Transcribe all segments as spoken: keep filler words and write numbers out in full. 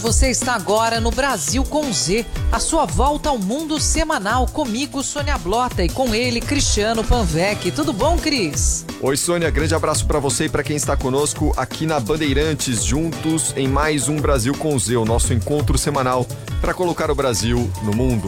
Você está agora no Brasil com Z, a sua volta ao mundo semanal, comigo, Sônia Blota, e com ele, Cristiano Panvec. Tudo bom, Cris? Oi, Sônia, grande abraço para você e para quem está conosco aqui na Bandeirantes, juntos em mais um Brasil com Z, o nosso encontro semanal para colocar o Brasil no mundo.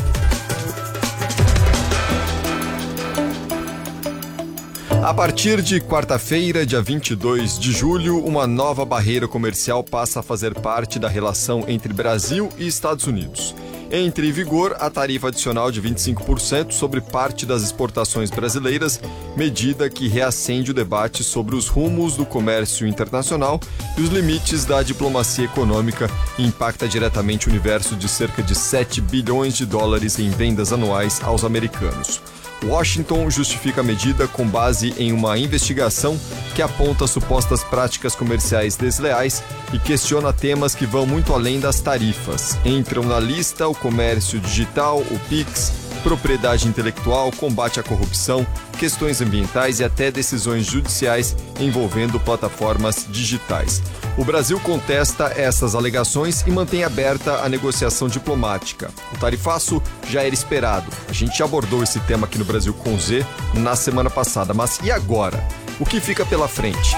A partir de quarta-feira, dia vinte e dois de julho, uma nova barreira comercial passa a fazer parte da relação entre Brasil e Estados Unidos. Entra em vigor a tarifa adicional de vinte e cinco por cento sobre parte das exportações brasileiras, medida que reacende o debate sobre os rumos do comércio internacional e os limites da diplomacia econômica e impacta diretamente o universo de cerca de sete bilhões de dólares em vendas anuais aos americanos. Washington justifica a medida com base em uma investigação que aponta supostas práticas comerciais desleais e questiona temas que vão muito além das tarifas. Entram na lista o comércio digital, o Pix, propriedade intelectual, combate à corrupção, questões ambientais e até decisões judiciais envolvendo plataformas digitais. O Brasil contesta essas alegações e mantém aberta a negociação diplomática. O tarifaço já era esperado. A gente já abordou esse tema aqui no Brasil com Z na semana passada. Mas e agora? O que fica pela frente?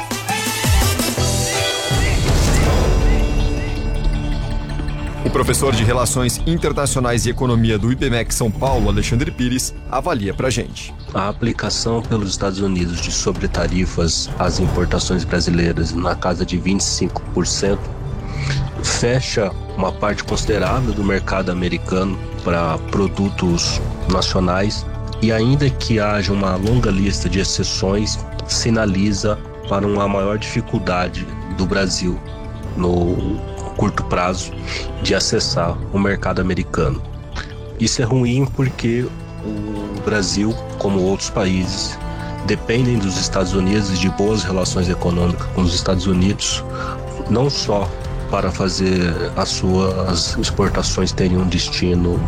O professor de Relações Internacionais e Economia do I B M E C São Paulo, Alexandre Pires, avalia pra gente. A aplicação pelos Estados Unidos de sobretarifas às importações brasileiras na casa de vinte e cinco por cento fecha uma parte considerável do mercado americano para produtos nacionais e, ainda que haja uma longa lista de exceções, sinaliza para uma maior dificuldade do Brasil no curto prazo de acessar o mercado americano. Isso é ruim porque o Brasil, como outros países, dependem dos Estados Unidos e de boas relações econômicas com os Estados Unidos, não só para fazer as suas exportações terem um destino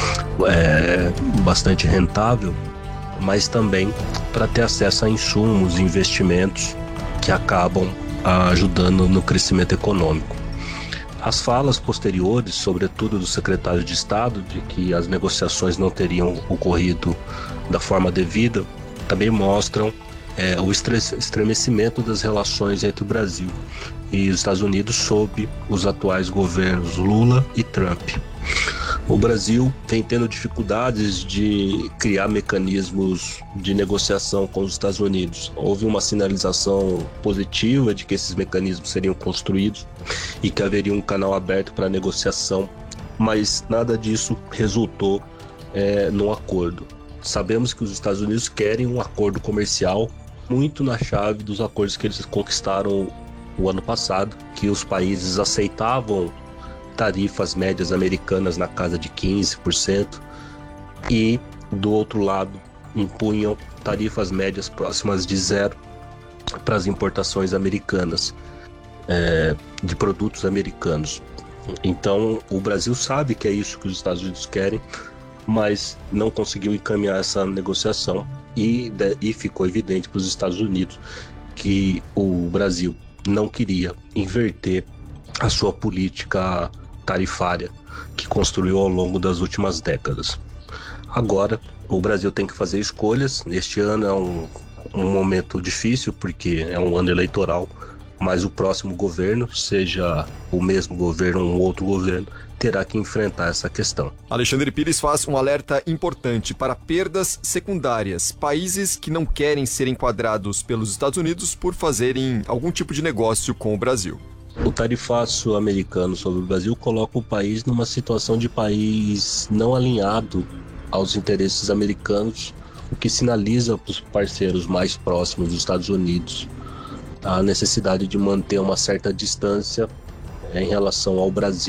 é, bastante rentável, mas também para ter acesso a insumos e investimentos que acabam ajudando no crescimento econômico. As falas posteriores, sobretudo do secretário de Estado, de que as negociações não teriam ocorrido da forma devida, também mostram é, o estremecimento das relações entre o Brasil e os Estados Unidos sob os atuais governos Lula e Trump. O Brasil vem tendo dificuldades de criar mecanismos de negociação com os Estados Unidos. Houve uma sinalização positiva de que esses mecanismos seriam construídos e que haveria um canal aberto para negociação, mas nada disso resultou é, num acordo. Sabemos que os Estados Unidos querem um acordo comercial muito na chave dos acordos que eles conquistaram o ano passado, que os países aceitavam tarifas médias americanas na casa de quinze por cento e, do outro lado, impunham tarifas médias próximas de zero para as importações americanas, é, de produtos americanos. Então, o Brasil sabe que é isso que os Estados Unidos querem, mas não conseguiu encaminhar essa negociação e, e ficou evidente para os Estados Unidos que o Brasil não queria inverter a sua política tarifária que construiu ao longo das últimas décadas. Agora, o Brasil tem que fazer escolhas. Este ano é um, um momento difícil porque é um ano eleitoral, mas o próximo governo, seja o mesmo governo ou um outro governo, terá que enfrentar essa questão. Alexandre Pires faz um alerta importante para perdas secundárias, países que não querem ser enquadrados pelos Estados Unidos por fazerem algum tipo de negócio com o Brasil. O tarifaço americano sobre o Brasil coloca o país numa situação de país não alinhado aos interesses americanos, o que sinaliza para os parceiros mais próximos dos Estados Unidos a necessidade de manter uma certa distância em relação ao Brasil.